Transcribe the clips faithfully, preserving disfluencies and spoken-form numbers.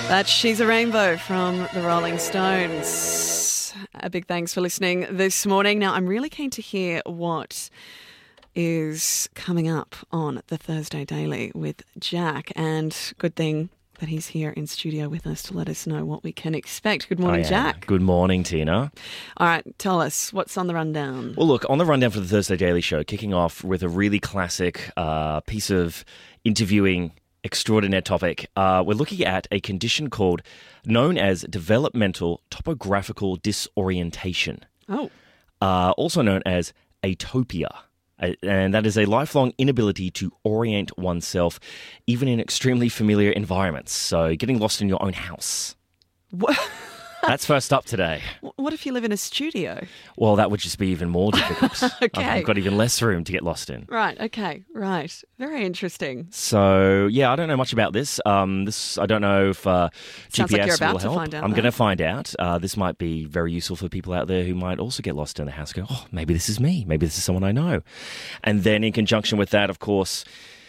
That's She's a Rainbow from the Rolling Stones. A big thanks for listening this morning. Now, I'm really keen to hear what is coming up on the Thursday Daily with Jack, and good thing that he's here in studio with us to let us know what we can expect. Good morning, Jack. Good morning, Tina. All right, tell us, what's on the rundown? Well, look, on the rundown for the Thursday Daily Show, kicking off with a really classic uh, piece of interviewing extraordinaire topic. Uh, we're looking at a condition called, known as developmental topographical disorientation. Oh. Uh, also known as atopia. Uh, and that is a lifelong inability to orient oneself, even in extremely familiar environments. So getting lost in your own house. What? That's first up today. What if you live in a studio? Well, that would just be even more difficult. Okay. I've got even less room to get lost in. Right, okay, right. Very interesting. So, yeah, I don't know much about this. Um, this I don't know if uh, Sounds G P S like you're about will to help. find out, I'm though. going to find out. Uh, this might be very useful for people out there who might also get lost in the house. Go, oh, maybe this is me. Maybe this is someone I know. And then in conjunction with that, of course,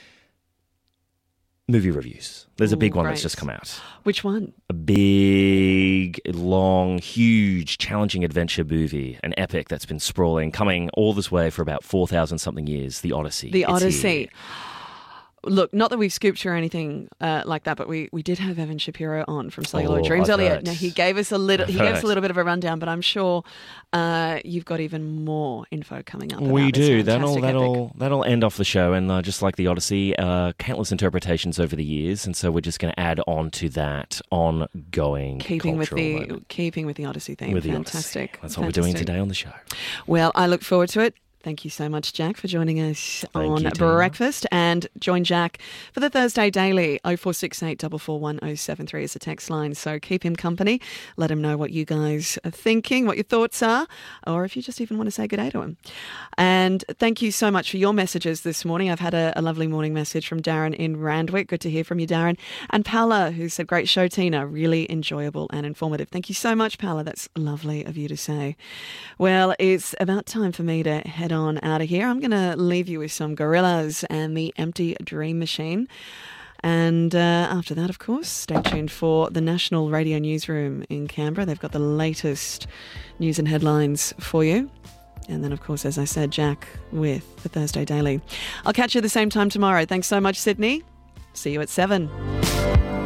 movie reviews. There's Ooh, a big one great. that's just come out. Which one? A big, long, huge, challenging adventure movie, an epic that's been sprawling, coming all this way for about four thousand something years, The Odyssey. The It's Odyssey. here. Look, not that we've scooped you or anything uh, like that, but we, we did have Evan Shapiro on from Celluloid Oh, Dreams I've earlier. heard. Now, he gave us a little I've he gave us heard. a little bit of a rundown, but I'm sure uh, you've got even more info coming up. We about this do. That'll fantastic that'll epic. that'll end off the show, and uh, just like the Odyssey, uh, countless interpretations over the years, and so we're just going to add on to that ongoing keeping with cultural the moment keeping with the Odyssey theme. with the Fantastic. Odyssey. That's what we're doing Fantastic. today on the show. Well, I look forward to it. Thank you so much, Jack, for joining us Thank on you, Tina. Breakfast. And join Jack for the Thursday Daily. oh four six eight, four four one, oh seven three is the text line. So keep him company. Let him know what you guys are thinking, what your thoughts are, or if you just even want to say good day to him. And thank you so much for your messages this morning. I've had a, a lovely morning message from Darren in Randwick. Good to hear from you, Darren. And Paula, who said, great show, Tina. Really enjoyable and informative. Thank you so much, Paula. That's lovely of you to say. Well, it's about time for me to head on out of here. I'm going to leave you with some Gorillaz and the Empty Dream Machine. And uh, after that, of course, stay tuned for the National Radio Newsroom in Canberra. They've got the latest news and headlines for you. And then, of course, as I said, Jack with the Thursday Daily. I'll catch you at the same time tomorrow. Thanks so much, Sydney. See you at seven.